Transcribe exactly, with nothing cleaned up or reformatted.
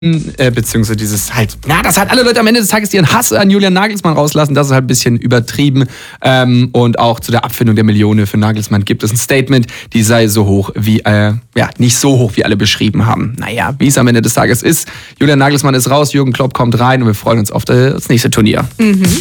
Äh, beziehungsweise dieses halt, na, dass halt alle Leute am Ende des Tages ihren Hass an Julian Nagelsmann rauslassen, das ist halt ein bisschen übertrieben. Ähm, und auch zu der Abfindung der Millionen für Nagelsmann gibt es ein Statement, die sei so hoch wie, äh, ja, nicht so hoch, wie alle beschrieben haben. Naja, wie es am Ende des Tages ist. Julian Nagelsmann ist raus, Jürgen Klopp kommt rein und wir freuen uns auf das nächste Turnier. Mhm.